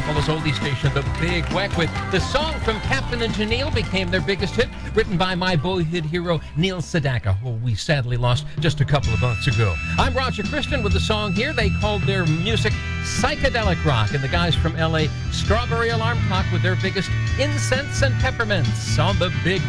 Minneapolis oldie station, The Big Weck, with the song from Captain and Janelle became their biggest hit, written by my boyhood hero, Neil Sedaka, who we sadly lost just a couple of months ago. I'm Roger Christian with the song here. They called their music psychedelic rock, and the guys from L.A., Strawberry Alarm Clock, with their biggest Incense and Peppermints on The Big